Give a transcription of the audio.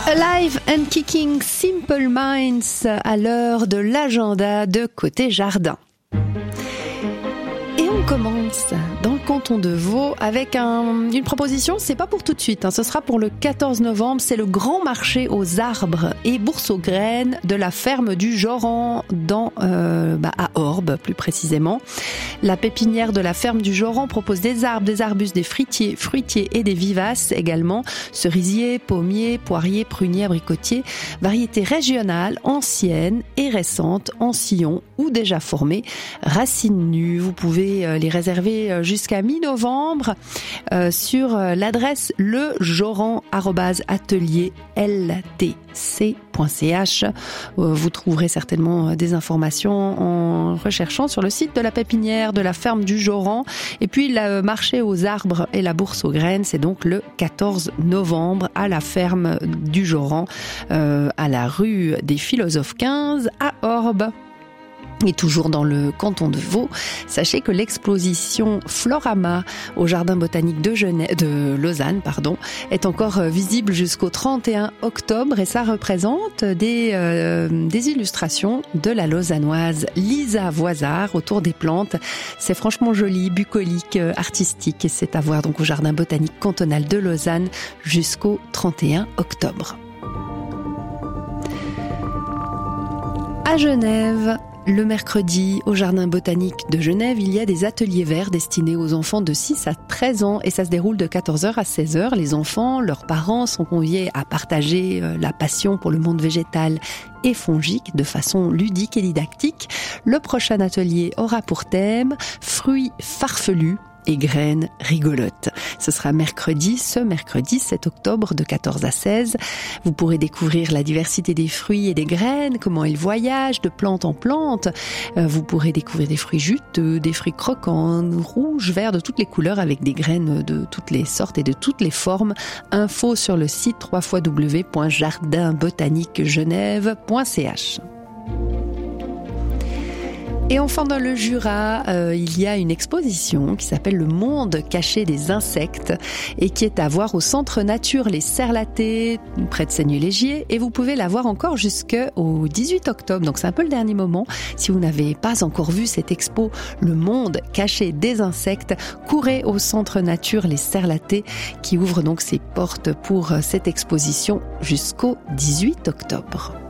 Alive and Kicking Simple Minds à l'heure de l'agenda de Côté Jardin. Et on commence dans le canton de Vaud avec une proposition, c'est pas pour tout de suite, ce sera pour le 14 novembre, c'est le grand marché aux arbres et bourses aux graines de la ferme du Joran à Orbe plus précisément. La pépinière de la ferme du Joran propose des arbres, des arbustes, des fruitiers et des vivaces également, cerisiers, pommiers, poiriers, pruniers, abricotiers, variétés régionales, anciennes et récentes, en sillon ou déjà formées, racines nues. Vous pouvez les réserver jusqu'à mi-novembre sur l'adresse lejoran@atelierltc.ch. Vous trouverez certainement des informations en recherchant sur le site de la pépinière de la ferme du Joran. Et puis le marché aux arbres et la bourse aux graines, c'est donc le 14 novembre à la ferme du Joran, à la rue des Philosophes 15 à Orbe. Et toujours dans le canton de Vaud, sachez que l'exposition Florama au Jardin botanique de Lausanne, est encore visible jusqu'au 31 octobre et ça représente des illustrations de la lausannoise Lisa Voisard autour des plantes. C'est franchement joli, bucolique, artistique et c'est à voir donc au Jardin botanique cantonal de Lausanne jusqu'au 31 octobre. À Genève, le mercredi, au Jardin botanique de Genève, il y a des ateliers verts destinés aux enfants de 6 à 13 ans et ça se déroule de 14h à 16h. Les enfants, leurs parents sont conviés à partager la passion pour le monde végétal et fongique de façon ludique et didactique. Le prochain atelier aura pour thème « Fruits farfelus » et graines rigolotes. Ce sera ce mercredi 7 octobre de 14 à 16. Vous pourrez découvrir la diversité des fruits et des graines, comment ils voyagent de plante en plante. Vous pourrez découvrir des fruits juteux, des fruits croquants, rouges, verts, de toutes les couleurs avec des graines de toutes les sortes et de toutes les formes. Info sur le site www.jardinbotaniquegenève.ch. Et enfin dans le Jura, il y a une exposition qui s'appelle Le monde caché des insectes et qui est à voir au Centre Nature Les Serres-Latées, près de Seigneux-Légier. Et vous pouvez la voir encore jusqu'au 18 octobre, donc c'est un peu le dernier moment. Si vous n'avez pas encore vu cette expo Le monde caché des insectes, courez au Centre Nature Les Serres-Latées qui ouvre donc ses portes pour cette exposition jusqu'au 18 octobre.